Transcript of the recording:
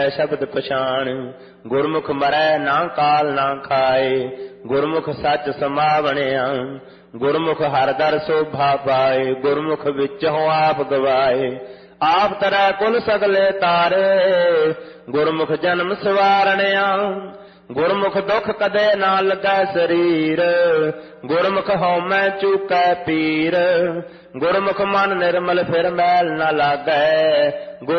शब्द पछाण। गुरमुख मरै ना काल ना खाए, गुरमुख सच समावणिया। गुरमुख हर दर शोभा पाए, गुरमुख विचों आप गवाए। आप तरह कुल सगले तारे, गुरमुख जन्म सवारणिया। गुरमुख दुख कदे ना लगै शरीर, गुरमुख हौमै चूकै पीर। गुरमुख मन निर्मल फिर मैल न लागै,